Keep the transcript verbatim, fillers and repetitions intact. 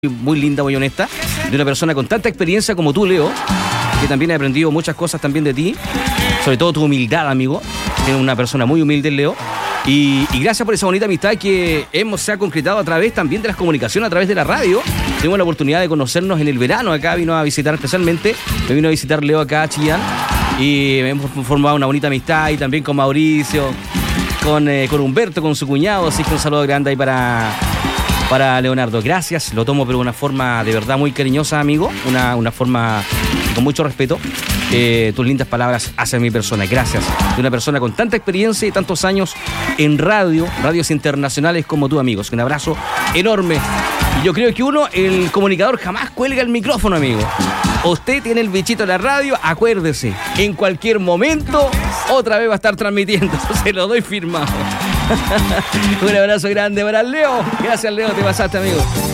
muy linda, muy honesta, de una persona con tanta experiencia como tú, Leo, que también he aprendido muchas cosas también de ti, sobre todo tu humildad, amigo. Eres una persona muy humilde, Leo, y, y gracias por esa bonita amistad que hemos se ha concretado a través también de las comunicaciones, a través de la radio. Tuvimos la oportunidad de conocernos en el verano, acá vino a visitar especialmente, me vino a visitar Leo acá a Chillán, y hemos formado una bonita amistad, y también con Mauricio, con, eh, con Humberto, con su cuñado, así que un saludo grande ahí para... Para Leonardo, gracias, lo tomo pero de una forma de verdad muy cariñosa, amigo, una, una forma con mucho respeto. Eh, tus lindas palabras hacia mi persona, gracias. De una persona con tanta experiencia y tantos años en radio, radios internacionales como tú, amigos. Un abrazo enorme. Y yo creo que uno, el comunicador, jamás cuelga el micrófono, amigo. Usted tiene el bichito de la radio, acuérdese, en cualquier momento otra vez va a estar transmitiendo, se lo doy firmado. Un abrazo grande para Leo. Gracias, Leo, te pasaste, amigo.